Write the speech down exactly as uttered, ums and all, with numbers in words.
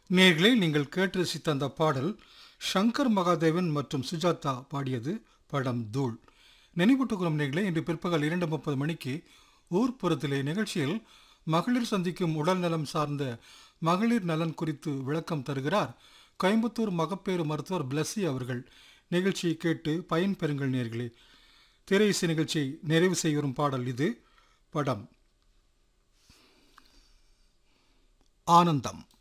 நேர்களே, நீங்கள் கேட்டு ரசித்த அந்த பாடல் சங்கர் மகாதேவன் மற்றும் சுஜாதா பாடியது. படம் தூள். நினைவூட்டுகிறோம் நேர்களே, இன்று பிற்பகல் இரண்டு முப்பது மணிக்கு ஊர்ப்புறத்திலே நிகழ்ச்சியில் மகளிர் சந்திக்கும் உடல் நலம் சார்ந்த மகளிர் நலன் குறித்து விளக்கம் தருகிறார் கோயம்புத்தூர் மகப்பேறு மருத்துவர் பிளஸி அவர்கள். நிகழ்ச்சியை கேட்டு பயன் பெறுங்கள் நேர்களே. திரை இசை நிகழ்ச்சியை நிறைவு செய்யும் பாடல் இது. படம் ஆனந்தம்.